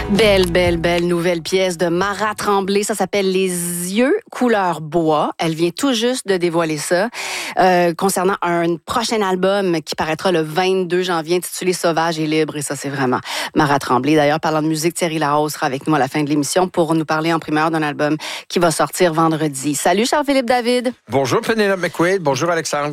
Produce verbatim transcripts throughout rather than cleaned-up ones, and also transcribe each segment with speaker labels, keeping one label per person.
Speaker 1: Belle, belle, belle nouvelle pièce de Mara Tremblay. Ça s'appelle Les yeux couleur bois. Elle vient tout juste de dévoiler ça euh, concernant un prochain album qui paraîtra le vingt-deux janvier intitulé Sauvage et libre. Et ça, c'est vraiment Mara Tremblay. D'ailleurs, parlant de musique, Thierry Larose sera avec nous à la fin de l'émission pour nous parler en primeur d'un album qui va sortir vendredi. Salut Charles-Philippe David.
Speaker 2: Bonjour Penelope McQuaid. Bonjour Alexandre.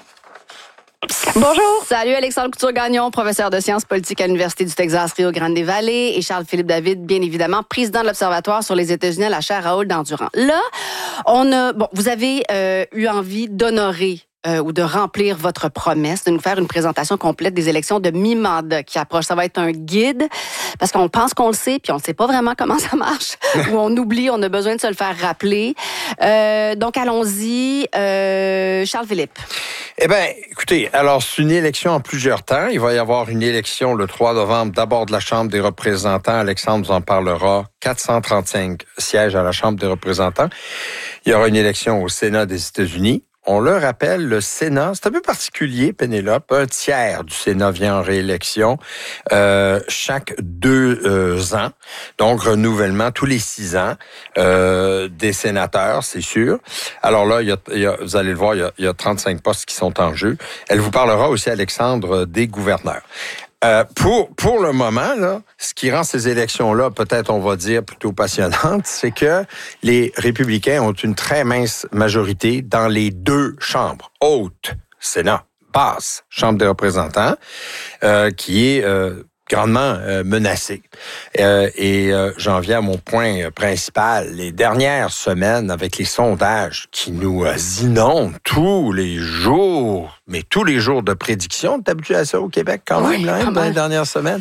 Speaker 1: Bonjour. Salut Alexandre Couture-Gagnon, professeur de sciences politiques à l'Université du Texas Rio Grande Valley, et Charles-Philippe David, bien évidemment, président de l'Observatoire sur les États-Unis à la chaire Raoul Dandurand. Là, on a, bon, vous avez euh, eu envie d'honorer Euh, ou de remplir votre promesse, de nous faire une présentation complète des élections de mi-mandat qui approchent. Ça va être un guide, parce qu'on pense qu'on le sait, puis on ne sait pas vraiment comment ça marche, ou on oublie, on a besoin de se le faire rappeler. Euh, donc, allons-y. Euh, Charles-Philippe.
Speaker 2: Eh bien, écoutez, alors, c'est une élection en plusieurs temps. Il va y avoir une élection le trois novembre, d'abord de la Chambre des représentants. Alexandre vous en parlera. quatre cent trente-cinq sièges à la Chambre des représentants. Il y aura une élection au Sénat des États-Unis. On le rappelle, le Sénat, c'est un peu particulier, Pénélope. Un tiers du Sénat vient en réélection euh, chaque deux euh, ans. Donc, renouvellement tous les six ans euh, des sénateurs, c'est sûr. Alors là, il y a, il y a, vous allez le voir, il y, a, il y a trente-cinq postes qui sont en jeu. Elle vous parlera aussi, Alexandre, des gouverneurs. Euh, pour pour le moment, là, ce qui rend ces élections-là, peut-être on va dire plutôt passionnantes, c'est que les républicains ont une très mince majorité dans les deux chambres, haute, Sénat, basse, Chambre des représentants, euh, qui est euh, grandement euh, menacée. Euh, et euh, j'en viens à mon point principal. Les dernières semaines, avec les sondages qui nous euh, inondent tous les jours, mais tous les jours de prédiction, t'es habitué à ça au Québec quand même,
Speaker 1: oui,
Speaker 2: là, hein, dans les dernières semaines,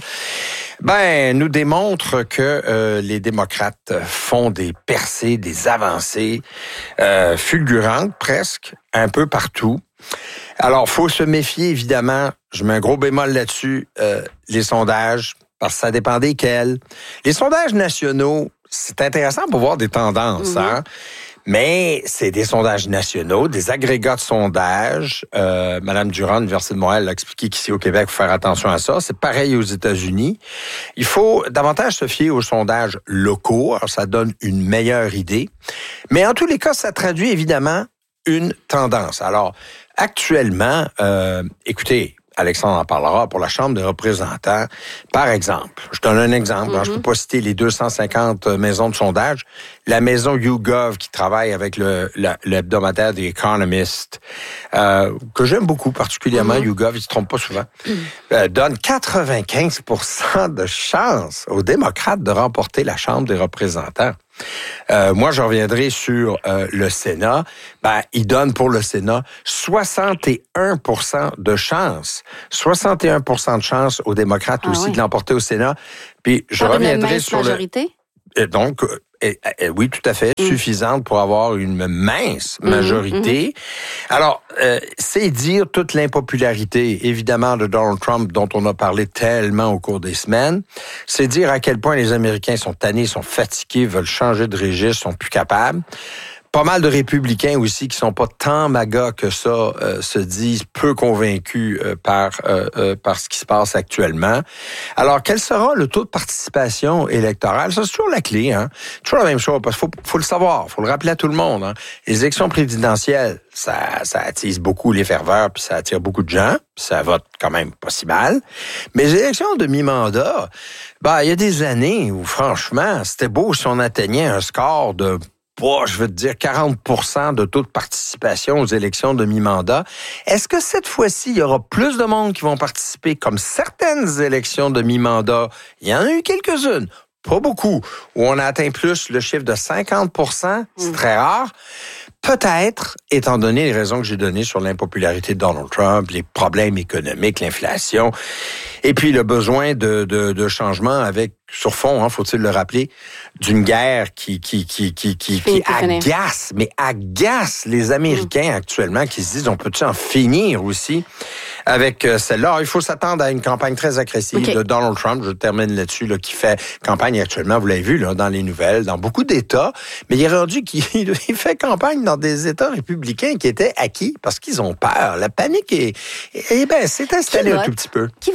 Speaker 2: ben, nous démontre que euh, les démocrates font des percées, des avancées euh, fulgurantes presque, un peu partout. Alors, faut se méfier, évidemment. Je mets un gros bémol là-dessus, euh, les sondages, parce que ça dépend desquels. Les sondages nationaux, c'est intéressant pour voir des tendances, mm-hmm. hein? Mais c'est des sondages nationaux, des agrégats de sondages. Euh, Madame Durand, l'Université de Montréal, a expliqué qu'ici au Québec, il faut faire attention à ça. C'est pareil aux États-Unis. Il faut davantage se fier aux sondages locaux. Alors, ça donne une meilleure idée. Mais en tous les cas, ça traduit évidemment une tendance. Alors, actuellement, euh, écoutez, Alexandre en parlera, pour la Chambre des représentants, par exemple, je donne un exemple, mm-hmm. hein, je ne peux pas citer les deux cent cinquante maisons de sondage, la maison YouGov qui travaille avec le, le, l'hebdomadaire The Economist, euh, que j'aime beaucoup particulièrement, mm-hmm. YouGov, il ne se trompe pas souvent, mm-hmm. euh, donne quatre-vingt-quinze pour cent de chance aux démocrates de remporter la Chambre des représentants. Euh, moi, je reviendrai sur euh, le Sénat. Ben, il donne pour le Sénat soixante et un pour cent de chance. soixante et un pour cent de chance aux démocrates ah aussi oui. de l'emporter au Sénat. Puis je
Speaker 1: Par
Speaker 2: reviendrai
Speaker 1: une
Speaker 2: sur
Speaker 1: majorité?
Speaker 2: le... Et donc, et, et, oui, tout à fait, mm. suffisante pour avoir une mince majorité. Mm-hmm. Alors, euh, c'est dire toute l'impopularité, évidemment, de Donald Trump, dont on a parlé tellement au cours des semaines. C'est dire à quel point les Américains sont tannés, sont fatigués, veulent changer de registre, sont plus capables. Pas mal de républicains aussi qui sont pas tant magas que ça euh, se disent peu convaincus euh, par euh, euh, par ce qui se passe actuellement. Alors, quel sera le taux de participation électorale? Ça, c'est toujours la clé, hein. Toujours la même chose, parce qu'il faut, faut le savoir, faut le rappeler à tout le monde, hein. Les élections présidentielles, ça, ça attise beaucoup les ferveurs, puis ça attire beaucoup de gens, puis ça vote quand même pas si mal. Mais les élections de mi-mandat, ben, il y a des années où, franchement, c'était beau si on atteignait un score de Oh, je veux te dire, quarante pour cent de taux de participation aux élections de mi-mandat. Est-ce que cette fois-ci, il y aura plus de monde qui vont participer comme certaines élections de mi-mandat? Il y en a eu quelques-unes, pas beaucoup, où on a atteint plus le chiffre de cinquante pour cent. C'est mmh. très rare. Peut-être, étant donné les raisons que j'ai données sur l'impopularité de Donald Trump, les problèmes économiques, l'inflation, et puis le besoin de, de, de changement avec, sur fond, hein, faut-il le rappeler, d'une guerre qui qui qui qui qui, qui agace, mais agace les Américains mmh. actuellement, qui se disent, on peut-tu en finir aussi avec celle-là? Alors, il faut s'attendre à une campagne très agressive okay. de Donald Trump, je termine là-dessus, là, qui fait campagne actuellement, vous l'avez vu là, dans les nouvelles, dans beaucoup d'États, mais il est rendu qu'il il fait campagne dans des États républicains qui étaient acquis parce qu'ils ont peur. La panique est, eh ben, s'est installée un tout petit peu.
Speaker 1: Qui vote?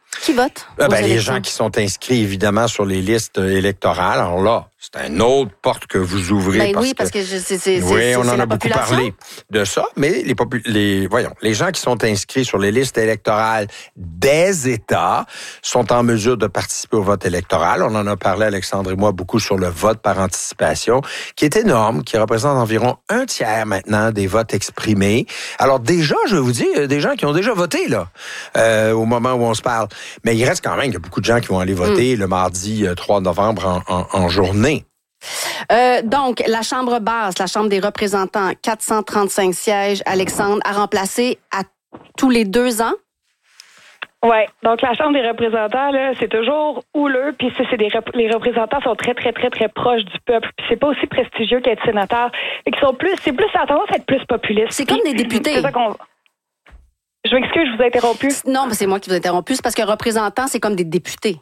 Speaker 1: Qui vote?
Speaker 2: Euh, ben, les gens qui sont inscrits, évidemment, sur les listes électorales. Alors là, c'est une autre porte que vous ouvrez.
Speaker 1: Ben
Speaker 2: parce
Speaker 1: oui, parce que, que c'est, c'est,
Speaker 2: oui,
Speaker 1: c'est,
Speaker 2: on
Speaker 1: c'est
Speaker 2: en
Speaker 1: la
Speaker 2: a beaucoup
Speaker 1: population.
Speaker 2: parlé de ça, mais les, popu- les, voyons, les gens qui sont inscrits sur les listes électorales des États sont en mesure de participer au vote électoral. On en a parlé, Alexandre et moi, beaucoup sur le vote par anticipation, qui est énorme, qui représente environ un tiers maintenant des votes exprimés. Alors déjà, je vais vous dire, il y a des gens qui ont déjà voté là, euh, au moment où on se parle. Mais il reste quand même, il y a beaucoup de gens qui vont aller voter mm. le mardi trois novembre en, en, en journée.
Speaker 1: Euh, donc, la Chambre basse, la Chambre des représentants, quatre cent trente-cinq sièges, Alexandre, à remplacer à tous les deux ans?
Speaker 3: Oui, donc la Chambre des représentants, là, c'est toujours houleux, puis c'est, c'est des rep- les représentants sont très, très, très, très proches du peuple, puis c'est pas aussi prestigieux qu'être sénateur, et qui sont plus, c'est plus, ça a tendance à être plus populiste.
Speaker 1: C'est comme des députés.
Speaker 3: C'est ça qu'on... Je m'excuse, je vous ai interrompu.
Speaker 1: Non, mais c'est moi qui vous ai interrompu, c'est parce que représentants, c'est comme des députés.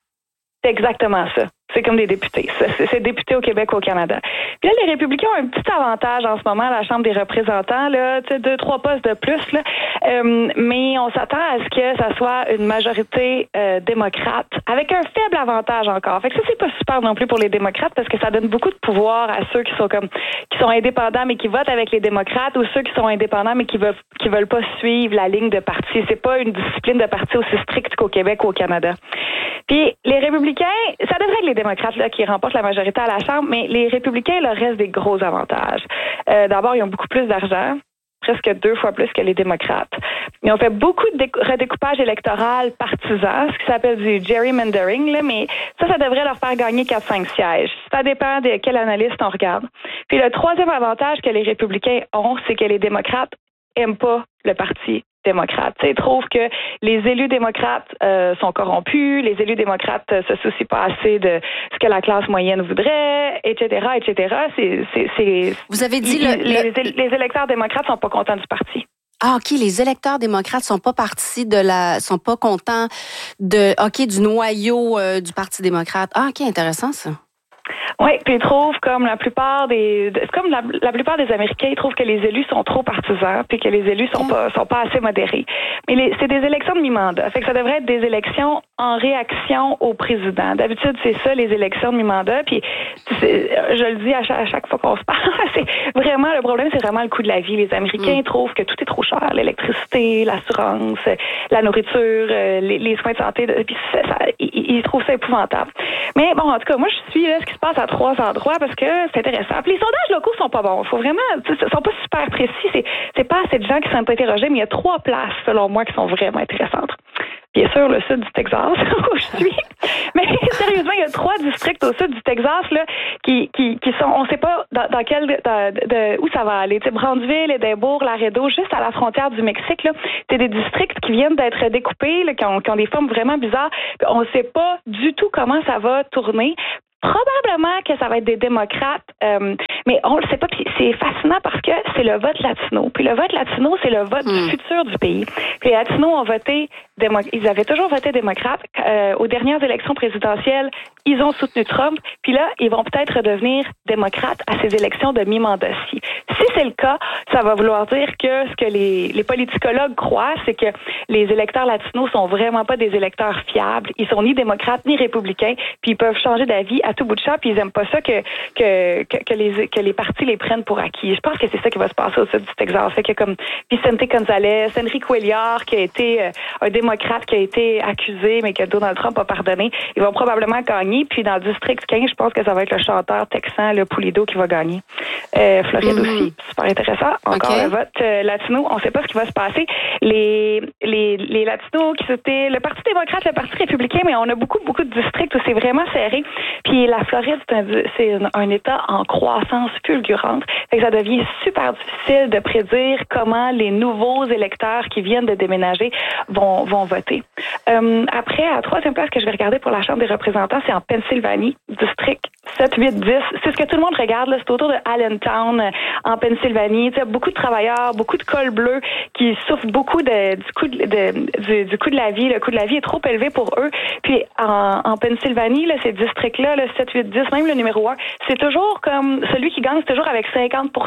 Speaker 3: C'est exactement ça. C'est comme des députés. C'est, c'est députés au Québec ou au Canada. Puis là, les républicains ont un petit avantage en ce moment à la Chambre des représentants, là, tu sais, deux, trois postes de plus, là. Euh, mais on s'attend à ce que ça soit une majorité euh, démocrate, avec un faible avantage encore. Fait que ça, c'est pas super non plus pour les démocrates, parce que ça donne beaucoup de pouvoir à ceux qui sont comme qui sont indépendants mais qui votent avec les démocrates, ou ceux qui sont indépendants mais qui veulent qui veulent pas suivre la ligne de parti. C'est pas une discipline de parti aussi stricte qu'au Québec ou au Canada. Puis les républicains, ça devrait être les démocrates là, qui remportent la majorité à la Chambre, mais les républicains leur restent des gros avantages. Euh, d'abord, ils ont beaucoup plus d'argent, presque deux fois plus que les démocrates. Ils ont fait beaucoup de dé- redécoupage électoral partisan, ce qui s'appelle du gerrymandering, là, mais ça, ça devrait leur faire gagner quatre cinq sièges. Ça dépend de quel analyste on regarde. Puis le troisième avantage que les républicains ont, c'est que les démocrates n'aiment pas le parti démocrate. Ils trouvent que les élus démocrates euh, sont corrompus, les élus démocrates euh, se soucient pas assez de ce que la classe moyenne voudrait, et cetera, et cetera. C'est, c'est, c'est,
Speaker 1: Vous avez dit...
Speaker 3: les,
Speaker 1: le,
Speaker 3: les,
Speaker 1: le...
Speaker 3: les électeurs démocrates sont pas contents du parti.
Speaker 1: Ah, OK, les électeurs démocrates sont pas partis de la... sont pas contents de... OK, du noyau euh, du Parti démocrate. Ah, OK, intéressant, ça.
Speaker 3: Oui, puis ils trouvent, comme la plupart des, c'est comme la, la plupart des Américains, ils trouvent que les élus sont trop partisans, puis que les élus sont pas, sont pas assez modérés. Mais les, c'est des élections de mi-mandat, fait que ça devrait être des élections en réaction au président. D'habitude, c'est ça les élections de mi-mandat. Puis, c'est, je le dis à chaque, à chaque fois qu'on se parle, c'est vraiment le problème, c'est vraiment le coût de la vie. Les Américains mm. trouvent que tout est trop cher, l'électricité, l'assurance, la nourriture, les, les soins de santé. Puis ça, ça, ils, ils trouvent ça épouvantable. Mais bon, en tout cas, moi, je suis là, ce qui se passe à trois endroits parce que c'est intéressant. Puis les sondages locaux sont pas bons. Il faut vraiment, ils sont pas super précis. C'est, c'est pas assez de gens qui sont interrogés, mais il y a trois places, selon moi, qui sont vraiment intéressantes. Bien sûr, le sud du Texas, où je suis. Mais sérieusement, il y a trois districts au sud du Texas là, qui, qui, qui sont, on ne sait pas dans, dans quel, dans, de, où ça va aller. Tu sais, Brandeville, Édimbourg, Laredo, juste à la frontière du Mexique, là, c'est des districts qui viennent d'être découpés, là, qui, ont, qui ont des formes vraiment bizarres. On ne sait pas du tout comment ça va tourner. Probablement que ça va être des démocrates, euh, mais on le sait pas. Puis c'est fascinant parce que c'est le vote latino. Puis le vote latino, c'est le vote mm. du futur du pays. Puis les latinos ont voté, démo- ils avaient toujours voté démocrate. Euh, aux dernières élections présidentielles, ils ont soutenu Trump. Puis là, ils vont peut-être redevenir démocrates à ces élections de mi-mandat-ci. Si c'est le cas, ça va vouloir dire que ce que les, les politicologues croient, c'est que les électeurs latinos sont vraiment pas des électeurs fiables. Ils sont ni démocrates ni républicains. Puis ils peuvent changer d'avis à tout bout de champ, puis ils aiment pas ça que que, que, que les que les partis les prennent pour acquis. Je pense que c'est ça qui va se passer au sud du Texas. Fait que comme Vicente González, Henry Cuellar, qui a été euh, un démocrate qui a été accusé, mais que Donald Trump a pardonné, ils vont probablement gagner. Puis dans le district quinze, je pense que ça va être le chanteur texan, le Pulido, qui va gagner. Euh, Floride mm-hmm. aussi, super intéressant. Encore okay. le vote euh, latino, on sait pas ce qui va se passer. Les les les latinos qui c'était le Parti démocrate, le Parti républicain, mais on a beaucoup beaucoup de districts où c'est vraiment serré. Puis la Floride, c'est un, c'est un, un État en croissance fulgurante. Fait que ça devient super difficile de prédire comment les nouveaux électeurs qui viennent de déménager vont, vont voter. Euh, après, à la troisième place que je vais regarder pour la Chambre des représentants, c'est en Pennsylvanie, district sept, huit, dix. C'est ce que tout le monde regarde, là. C'est autour de Allentown, euh, en Pennsylvanie. Tu sais, beaucoup de travailleurs, beaucoup de cols bleus qui souffrent beaucoup de, du, coût de, de, du, du coût de la vie. Le coût de la vie est trop élevé pour eux. Puis en, en Pennsylvanie, là, ces districts-là, là, sept, huit, dix, même le numéro un, c'est toujours comme celui qui gagne, c'est toujours avec cinquante pour cent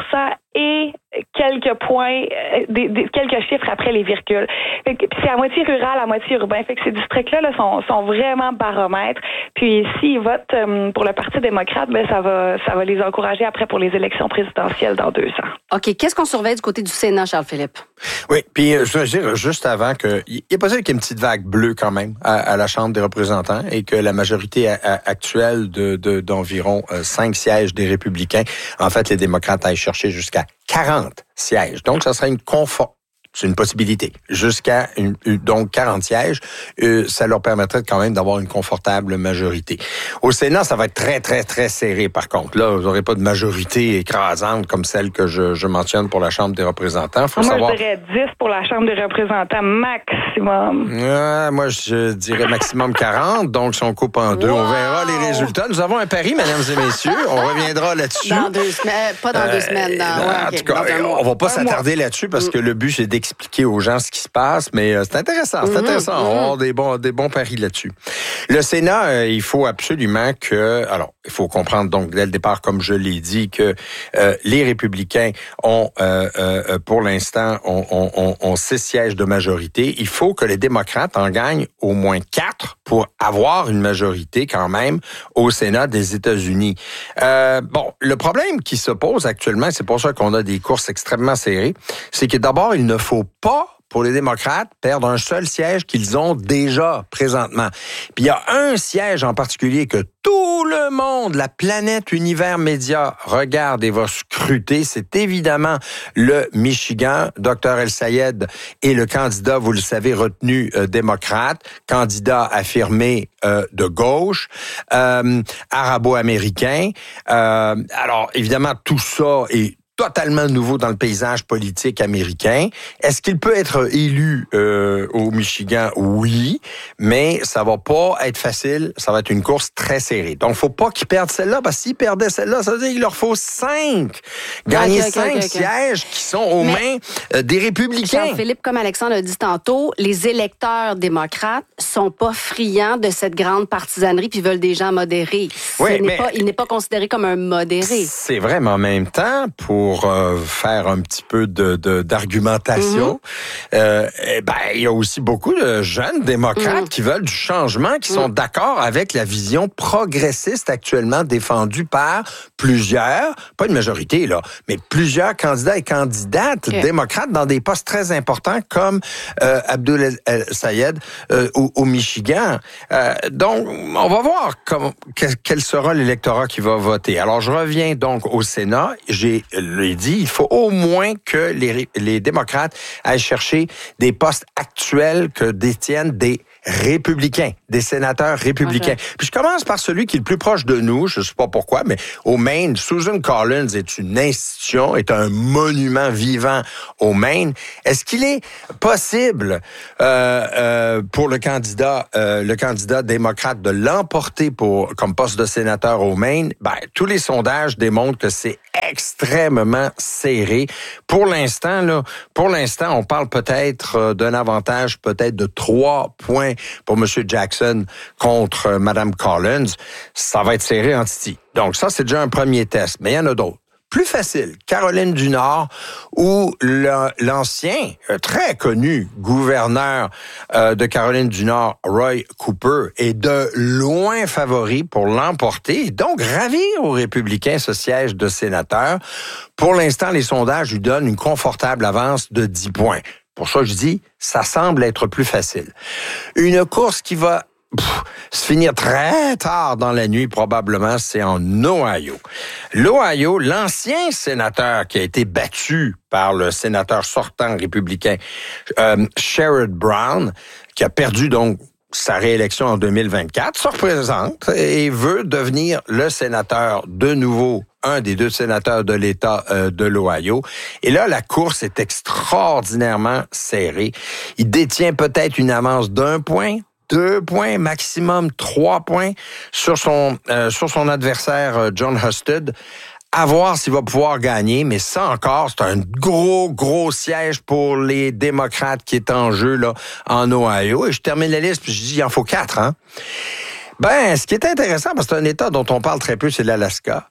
Speaker 3: et quelques points, euh, des, des, quelques chiffres après les virgules. Fait que, c'est à moitié rural, à moitié urbain. Fait que ces districts-là là, sont, sont vraiment baromètres. Puis s'ils votent euh, pour le Parti démocrate, ben ça va ça va les encourager après pour les élections présidentielles dans deux ans.
Speaker 1: OK. Qu'est-ce qu'on surveille du côté du Sénat, Charles-Philippe?
Speaker 2: Oui, puis je veux dire juste avant que il est possible qu'il y ait une petite vague bleue quand même à, à la Chambre des représentants et que la majorité a, a, actuelle de, de d'environ euh, cinq sièges des républicains, en fait, les démocrates aillent chercher jusqu'à quarante sièges. Donc, ça serait une confort. C'est une possibilité. Jusqu'à une, une, donc quarante sièges, euh, ça leur permettrait quand même d'avoir une confortable majorité. Au Sénat, ça va être très, très, très serré par contre. Là, vous n'aurez pas de majorité écrasante comme celle que je, je mentionne pour la Chambre des représentants. Faut
Speaker 3: moi,
Speaker 2: savoir...
Speaker 3: je dirais dix pour la Chambre des représentants maximum.
Speaker 2: Euh, moi, je dirais maximum quarante. Donc, si on coupe en deux, wow. on verra les résultats. Nous avons un pari, mesdames et messieurs. On reviendra là-dessus.
Speaker 1: Dans deux semaines. Pas dans euh, deux semaines. Dans, ouais,
Speaker 2: en
Speaker 1: okay,
Speaker 2: tout cas, on va pas s'attarder là-dessus parce que le but, c'est d'expliquer aux gens ce qui se passe, mais euh, c'est intéressant, c'est intéressant. Mm-hmm. On va avoir des bons, des bons paris là-dessus. Le Sénat, euh, il faut absolument que, alors, il faut comprendre donc dès le départ, comme je l'ai dit, que euh, les Républicains ont, euh, euh, pour l'instant, ont, ont, ont, ont six sièges de majorité. Il faut que les démocrates en gagnent au moins quatre pour avoir une majorité quand même au Sénat des États-Unis. Euh, bon, le problème qui se pose actuellement, c'est pour ça qu'on a des courses extrêmement serrées, c'est que d'abord, il ne faut pas pour les démocrates, perdre un seul siège qu'ils ont déjà présentement. Puis il y a un siège en particulier que tout le monde, la planète Univers Média, regarde et va scruter. C'est évidemment le Michigan. Docteur El-Sayed est le candidat, vous le savez, retenu euh, démocrate, candidat affirmé euh, de gauche, euh, arabo-américain. Euh, alors, évidemment, tout ça est totalement nouveau dans le paysage politique américain. Est-ce qu'il peut être élu euh, au Michigan? Oui, mais ça va pas être facile. Ça va être une course très serrée. Donc, faut pas qu'il perde celle-là, parce que s'il perdait celle-là, ça veut dire qu'il leur faut cinq. Gagner okay, okay, cinq okay, okay. sièges qui sont aux mais, mains euh, des républicains.
Speaker 1: Charles-Philippe, comme Alexandre l'a dit tantôt, les électeurs démocrates sont pas friands de cette grande partisanerie puis veulent des gens modérés.
Speaker 2: Oui,
Speaker 1: n'est
Speaker 2: mais
Speaker 1: pas, il n'est pas considéré comme un modéré.
Speaker 2: C'est vrai, mais en même temps, pour Pour euh, faire un petit peu de, de d'argumentation, mm-hmm. euh, eh ben il y a aussi beaucoup de jeunes démocrates mm-hmm. qui veulent du changement, qui mm-hmm. sont d'accord avec la vision progressiste actuellement défendue par plusieurs, pas une majorité là, mais plusieurs candidats et candidates okay. démocrates dans des postes très importants comme euh, Abdul El-Sayed euh, au, au Michigan. Euh, donc on va voir comme, quel sera l'électorat qui va voter. Alors je reviens donc au Sénat. J'ai l'ai dit, il faut au moins que les, les démocrates aillent chercher des postes actuels que détiennent des républicains, des sénateurs républicains. Okay. Puis je commence par celui qui est le plus proche de nous, je ne sais pas pourquoi, mais au Maine, Susan Collins est une institution, est un monument vivant au Maine. Est-ce qu'il est possible euh, euh, pour le candidat, euh, le candidat démocrate de l'emporter pour comme poste de sénateur au Maine? Ben, tous les sondages démontrent que c'est extrêmement serré. Pour l'instant, là, pour l'instant, on parle peut-être d'un avantage peut-être de trois points pour M. Jackson contre euh, Mme Collins. Ça va être serré en titi. Donc ça, c'est déjà un premier test. Mais il y en a d'autres. Plus facile, Caroline du Nord, où le, l'ancien, très connu gouverneur euh, de Caroline du Nord, Roy Cooper, est de loin favori pour l'emporter, et donc ravir aux républicains ce siège de sénateur. Pour l'instant, les sondages lui donnent une confortable avance de dix points. Pour ça, je dis, ça semble être plus facile. Une course qui va Pff, se finir très tard dans la nuit, probablement, c'est en Ohio. L'Ohio, l'ancien sénateur qui a été battu par le sénateur sortant républicain, euh, Sherrod Brown, qui a perdu donc sa réélection en deux mille vingt-quatre, se représente et veut devenir le sénateur de nouveau, un des deux sénateurs de l'État euh, de l'Ohio. Et là, la course est extraordinairement serrée. Il détient peut-être une avance d'un point, deux points, maximum trois points sur son euh, sur son adversaire John Husted. À voir s'il va pouvoir gagner, mais ça encore, c'est un gros, gros siège pour les démocrates qui est en jeu là en Ohio. Et je termine la liste, puis je dis il en faut quatre, hein. Ben, ce qui est intéressant, parce que c'est un État dont on parle très peu, c'est l'Alaska.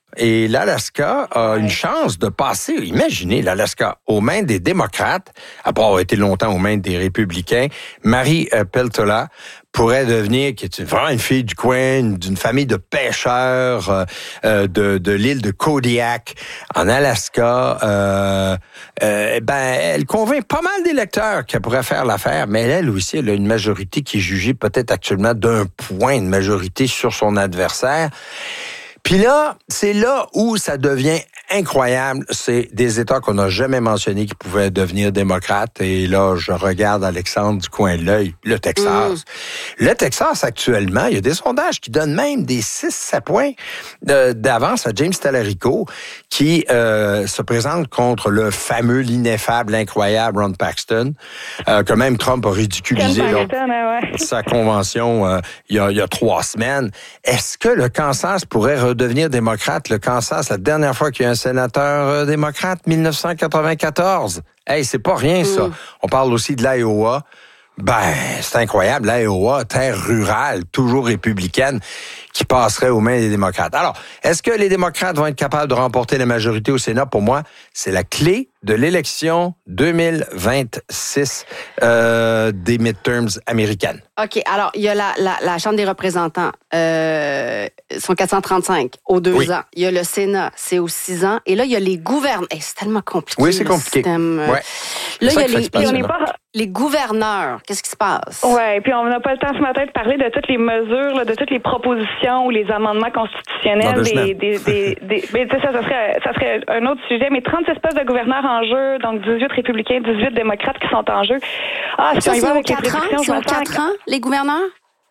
Speaker 2: Et l'Alaska a une chance de passer, imaginez l'Alaska, aux mains des démocrates, après avoir été longtemps aux mains des républicains. Marie euh, Peltola pourrait devenir, qui est vraiment une fille du coin, d'une famille de pêcheurs euh, de, de l'île de Kodiak, en Alaska. Euh, euh, ben, elle convainc pas mal d'électeurs qu'elle pourrait faire l'affaire, mais elle aussi, elle a une majorité qui est jugée peut-être actuellement d'un point de majorité sur son adversaire. Puis là, c'est là où ça devient incroyable. C'est des États qu'on n'a jamais mentionnés qui pouvaient devenir démocrates. Et là, je regarde Alexandre du coin de l'œil, le Texas. Mmh. Le Texas, actuellement, il y a des sondages qui donnent même des six sept points de, d'avance à James Talarico, qui euh, se présente contre le fameux, l'ineffable, l'incroyable Ron Paxton, euh, que même Trump a ridiculisé là, ouais. sa convention euh, il, y a, il y a trois semaines. Est-ce que le Kansas pourrait redevenir démocrate? Le Kansas, la dernière fois qu'il y a un sénateur euh, démocrate, dix-neuf cent quatre-vingt-quatorze. Hey, c'est pas rien, ça. Mm. On parle aussi de l'Iowa. Ben, c'est incroyable, l'Iowa, terre rurale, toujours républicaine, qui passerait aux mains des démocrates. Alors, est-ce que les démocrates vont être capables de remporter la majorité au Sénat? Pour moi, c'est la clé de l'élection deux mille vingt-six euh, des midterms américaines.
Speaker 1: OK. Alors, il y a la, la, la Chambre des représentants, euh, sont quatre cent trente-cinq aux deux oui. ans. Il y a le Sénat, c'est aux six ans. Et là, il y a les gouverneurs. Hey, c'est tellement compliqué.
Speaker 2: Oui, c'est compliqué.
Speaker 1: Système.
Speaker 2: Ouais.
Speaker 1: Là, il y a les, on n'est pas... les gouverneurs. Qu'est-ce qui se passe?
Speaker 3: Oui, puis on n'a pas le temps ce matin de parler de toutes les mesures, là, de toutes les propositions ou les amendements constitutionnels.
Speaker 2: Non,
Speaker 3: des, des, des, des, mais ça, ça serait, ça serait un autre sujet. Mais trente-six postes de gouverneurs en jeu, donc dix-huit républicains, dix-huit démocrates qui sont en jeu.
Speaker 1: Ah, ça, c'est aux quatre ans? C'est aux quatre ans, les gouverneurs?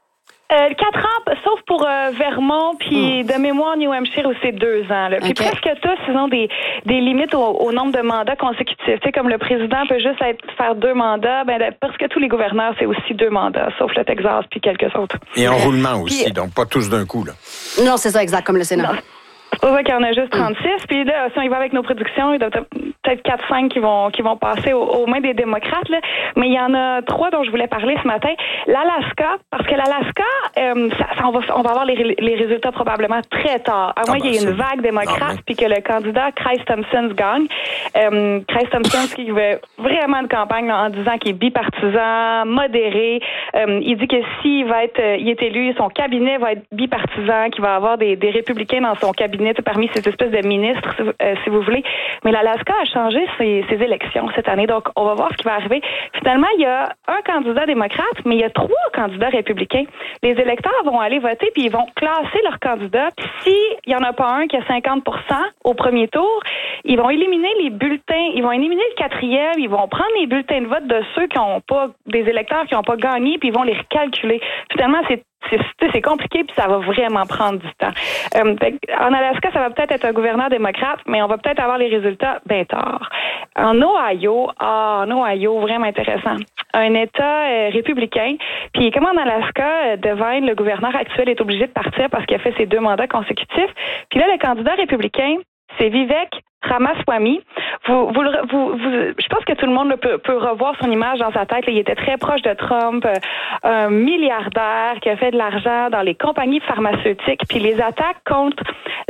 Speaker 3: Euh, quatre ans, sauf pour euh, Vermont, puis mm. de mémoire, New Hampshire aussi c'est deux ans. Là. Puis okay. presque tous, ils ont des, des limites au, au nombre de mandats consécutifs. Tu sais, comme le président peut juste être, faire deux mandats, ben presque tous les gouverneurs, c'est aussi deux mandats, sauf le Texas puis quelques autres.
Speaker 2: Et en roulement aussi, puis, donc pas tous d'un coup. Là.
Speaker 1: Non, c'est ça, exact, comme le Sénat. Non.
Speaker 3: C'est pour ça qu'il y en a juste trente-six. Puis là, si on y va avec nos prédictions, il y en a peut-être quatre cinq qui vont qui vont passer aux, aux mains des démocrates. Là. Mais il y en a trois dont je voulais parler ce matin. L'Alaska, parce que l'Alaska, euh, ça, ça, on, va, on va avoir les, les résultats probablement très tard. À moins ah ben, qu'il y ait une vague démocrate puis que le candidat Chris Thompson gagne. Euh, Chris Thompson qui veut vraiment une campagne là, en disant qu'il est bipartisan, modéré. Euh, il dit que s'il va être, euh, il est élu, son cabinet va être bipartisan, qu'il va avoir des, des républicains dans son cabinet parmi ces espèces de ministres, si vous, euh, si vous voulez. Mais l'Alaska a changé ses, ses élections cette année, donc on va voir ce qui va arriver. Finalement, il y a un candidat démocrate, mais il y a trois candidats républicains. Les électeurs vont aller voter, puis ils vont classer leurs candidats. Puis s'il n'y en a pas un qui a cinquante pour cent au premier tour, ils vont éliminer les bulletins, ils vont éliminer le quatrième, ils vont prendre les bulletins de vote de ceux qui n'ont pas, des électeurs qui n'ont pas gagné, puis ils vont les recalculer. Finalement, c'est C'est, c'est compliqué, puis ça va vraiment prendre du temps. Euh, en Alaska, ça va peut-être être un gouverneur démocrate, mais on va peut-être avoir les résultats bien tard. En Ohio, ah, en Ohio, vraiment intéressant. Un État euh, républicain, puis comme en Alaska, euh, Devine, le gouverneur actuel, est obligé de partir parce qu'il a fait ses deux mandats consécutifs. Puis là, le candidat républicain, c'est Vivek Ramaswamy. Vous, vous, vous, vous, je pense que tout le monde peut, peut revoir son image dans sa tête. Là, il était très proche de Trump, euh, un milliardaire qui a fait de l'argent dans les compagnies pharmaceutiques. Puis les attaques contre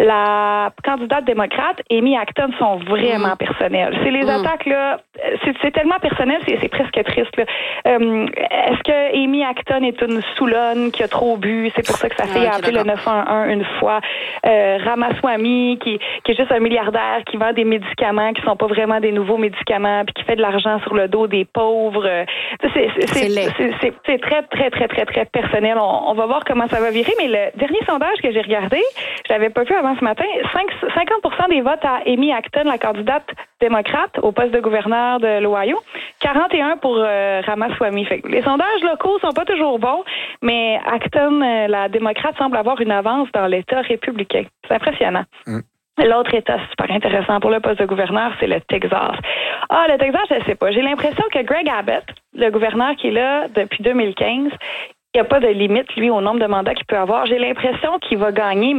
Speaker 3: la candidate démocrate, Amy Acton, sont vraiment mmh. personnelles. C'est les mmh. attaques là, c'est, c'est tellement personnel, c'est, c'est presque triste. Là. Euh, est-ce que Amy Acton est une Soulonne qui a trop bu? C'est pour ça que sa fille ah, okay, a appelé d'accord. le neuf un un une fois. Euh, Ramaswamy, qui, qui est juste un milliardaire qui vend des médicaments qui sont pas vraiment des nouveaux médicaments, puis qui fait de l'argent sur le dos des pauvres. C'est, c'est, c'est, c'est, c'est, c'est, c'est très, très, très, très, très personnel. On, on va voir comment ça va virer, mais le dernier sondage que j'ai regardé, je l'avais pas vu avant ce matin, cinquante pour cent des votes à Amy Acton, la candidate démocrate au poste de gouverneur de l'Ohio, quarante et un pour euh, Ramaswamy. Fait que les sondages locaux sont pas toujours bons, mais Acton, euh, la démocrate, semble avoir une avance dans l'État républicain. C'est impressionnant. Mm. L'autre État super intéressant pour le poste de gouverneur, c'est le Texas. Ah, le Texas, je ne sais pas. J'ai l'impression que Greg Abbott, le gouverneur qui est là depuis deux mille quinze, il n'y a pas de limite, lui, au nombre de mandats qu'il peut avoir. J'ai l'impression qu'il va gagner, mais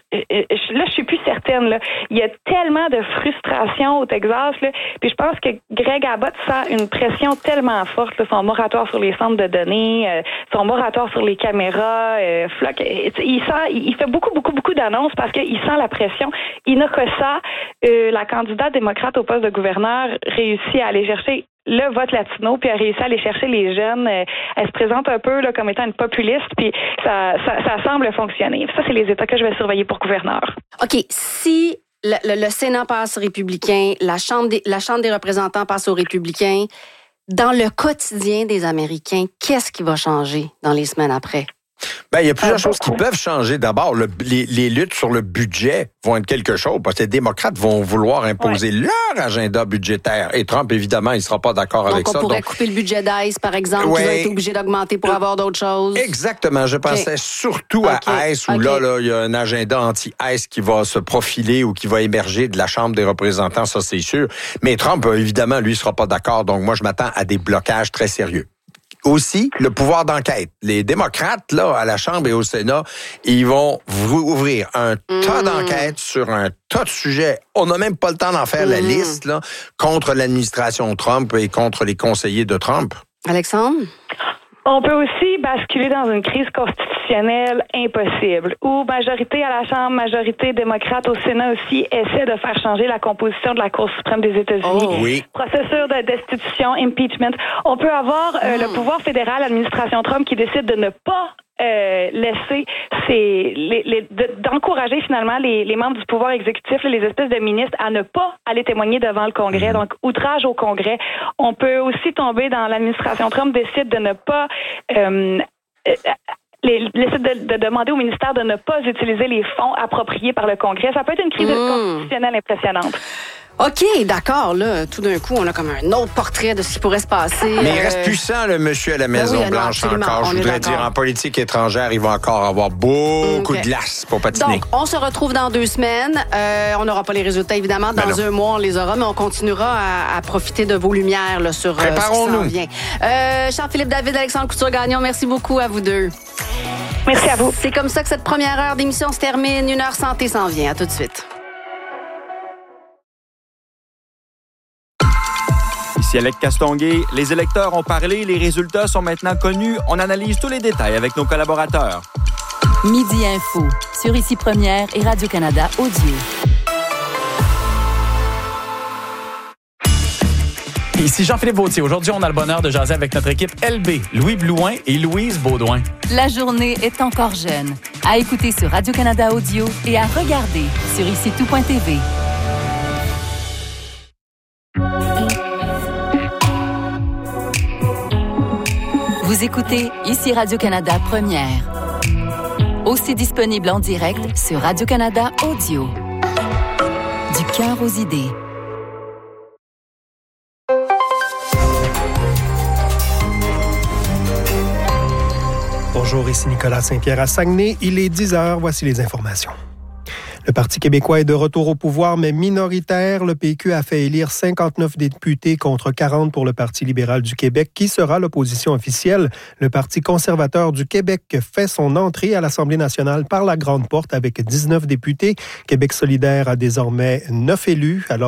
Speaker 3: là, je suis plus certaine. Là. Il y a tellement de frustration au Texas. Là, puis je pense que Greg Abbott sent une pression tellement forte. Là, son moratoire sur les centres de données, euh, son moratoire sur les caméras. Euh, Flock, il, sent, il fait beaucoup, beaucoup, beaucoup d'annonces parce qu'il sent la pression. Ina Cossa, euh, la candidate démocrate au poste de gouverneur, réussit à aller chercher le vote latino, puis elle réussit à aller chercher les jeunes. Elle se présente un peu là, comme étant une populiste, puis ça, ça, ça semble fonctionner. Ça, c'est les États que je vais surveiller pour gouverneur.
Speaker 1: OK, si le, le, le Sénat passe républicain, la Chambre, des, la Chambre des représentants passe aux républicains, dans le quotidien des Américains, qu'est-ce qui va changer dans les semaines après?
Speaker 2: Ben, il y a plusieurs ah, choses qui peuvent changer. D'abord, le, les, les luttes sur le budget vont être quelque chose parce que les démocrates vont vouloir imposer ouais. leur agenda budgétaire. Et Trump, évidemment, il ne sera pas d'accord donc avec
Speaker 1: on
Speaker 2: ça.
Speaker 1: On pourrait donc... couper le budget d'ICE, par exemple, ouais. qui va être obligé d'augmenter pour avoir d'autres choses.
Speaker 2: Exactement. Je pensais okay. surtout à okay. ICE, où okay. là, là, il y a un agenda anti-ICE qui va se profiler ou qui va émerger de la Chambre des représentants, ça, c'est sûr. Mais Trump, évidemment, lui, ne sera pas d'accord. Donc, moi, je m'attends à des blocages très sérieux. Aussi, le pouvoir d'enquête. Les démocrates, là, à la Chambre et au Sénat, ils vont ouvrir un mmh. tas d'enquêtes sur un tas de sujets. On n'a même pas le temps d'en faire mmh. la liste, là, contre l'administration Trump et contre les conseillers de Trump.
Speaker 1: Alexandre?
Speaker 3: On peut aussi basculer dans une crise constitutionnelle impossible, où majorité à la Chambre, majorité démocrate au Sénat aussi essaie de faire changer la composition de la Cour suprême des États-Unis.
Speaker 2: Oh, oui.
Speaker 3: Processus de destitution, impeachment. On peut avoir euh, mm. le pouvoir fédéral, l'administration Trump, qui décide de ne pas Euh, laisser ces, les, les, de, d'encourager finalement les, les membres du pouvoir exécutif, les espèces de ministres, à ne pas aller témoigner devant le Congrès. Donc, outrage au Congrès. On peut aussi tomber dans l'administration Trump décide de ne pas euh, euh, Les, décide de, de demander au ministère de ne pas utiliser les fonds appropriés par le Congrès. Ça peut être une crise mmh. constitutionnelle impressionnante.
Speaker 1: OK, d'accord. Là, tout d'un coup, on a comme un autre portrait de ce qui pourrait se passer.
Speaker 2: Mais il reste puissant, le monsieur à la Maison-Blanche, oui, encore. Je voudrais dire, en politique étrangère, il va encore avoir beaucoup okay. de glace pour patiner.
Speaker 1: Donc, on se retrouve dans deux semaines. Euh, on n'aura pas les résultats, évidemment. Dans ben un mois, on les aura, mais on continuera à, à profiter de vos lumières là, sur
Speaker 2: Préparons-nous.
Speaker 1: Euh, ce qui s'en vient. Euh, Charles-Philippe David, Alexandre Couture-Gagnon, merci beaucoup à vous deux.
Speaker 3: Merci à vous.
Speaker 1: C'est comme ça que cette première heure d'émission se termine. Une heure santé s'en vient. À tout de suite.
Speaker 4: Ici Alec Castonguay. Les électeurs ont parlé, les résultats sont maintenant connus. On analyse tous les détails avec nos collaborateurs.
Speaker 5: Midi Info, sur Ici Première et Radio-Canada Audio.
Speaker 6: Ici Jean-Philippe Vautier. Aujourd'hui, on a le bonheur de jaser avec notre équipe L B, Louis Blouin et Louise Baudouin.
Speaker 5: La journée est encore jeune. À écouter sur Radio-Canada Audio et à regarder sur ici tout point t v. Vous écoutez Ici Radio-Canada Première. Aussi disponible en direct sur Radio-Canada Audio. Du cœur aux idées.
Speaker 7: Bonjour, ici Nicolas Saint-Pierre à Saguenay. Il est dix heures, voici les informations. Le Parti québécois est de retour au pouvoir, mais minoritaire. Le P Q a fait élire cinquante-neuf députés contre quarante pour le Parti libéral du Québec, qui sera l'opposition officielle. Le Parti conservateur du Québec fait son entrée à l'Assemblée nationale par la grande porte avec dix-neuf députés. Québec solidaire a désormais neuf élus, alors